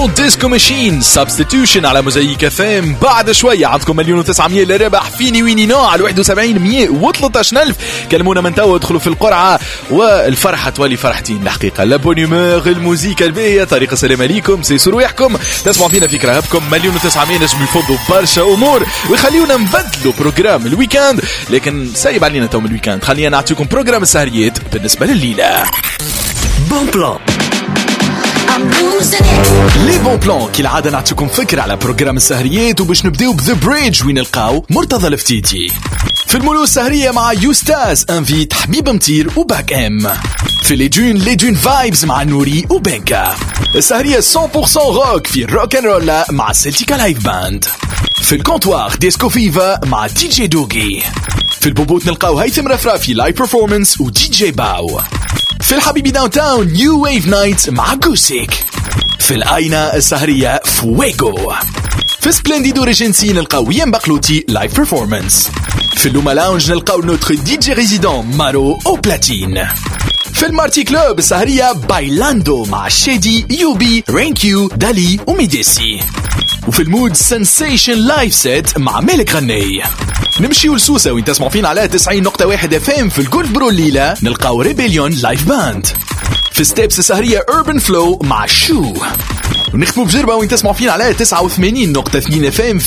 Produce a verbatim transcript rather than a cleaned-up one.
ديسكو ماشين سبستيتيوشن على موزايك اف ام. بعد شوية عندكم مليون وتسعمية للربح فيني ويني نو على واحد وسبعين مية وثلاثة ألف. كلمونا من توا ادخلوا في القرعة والفرحة تولي فرحتين الحقيقة. لابونيمور الموزيكا الباهية طريقة السلام عليكم سيسوا رواحكم تسمعوا فينا في كرهبكم. مليون وتسعمية نجم يفضوا برشا أمور ويخليونا نبدلوا بروجرام الويكاند، لكن سايب علينا توم الويكاند. خلينا نعطيكم بروجرام السهريات بالنسبة لليلة. بون بلان لي بون بلان كالعادة نعطيكم فكرة على بروجرام السهريات، وباش نبداو بذا بريدج وين نلقاو مرتضى الفتيتي. في المولو السهرية مع يوستاز انفيت حبيب مطير وباك ام. في لي جون لي جون فايبز مع نوري وبنكا. السهرية مية بالمية روك في روك ان رولا مع سلتيكا لايف باند. في الكونتوار ديسكو فيفا مع دي جي دوغي. في البوبوت نلقاو هيثم رفرافي لايف بيرفورمانس ودي جي باو. في الحبيبي داون تاون نيو ويف نايت مع جوسيك. في الآينة السهرية فويغو. في سبلنديدو ريجنسي نلقاو يم بقلوتي لايف بيرفورمانس. في اللوما لاونج نلقاو نوتر دي جي ريزيدون مارو او بلاتين. في المارتي كلوب السهرية بايلاندو مع شادي يوبي رينكيو دالي وميديسي. وفي المود سنسيشن لايف سيت مع مالك غني. نمشيو لسوسة وين تسمعوا فينا على تسعين نقطة واحد اف ام. في الجولف برو الليلة نلقاو ريبيليون لايف باند. في ستيبس السهرية أوربن فلو مع شو. ونختموا بجربة وين تسمعوا فينا على تسعة وثمانين نقطة اثنين اف ام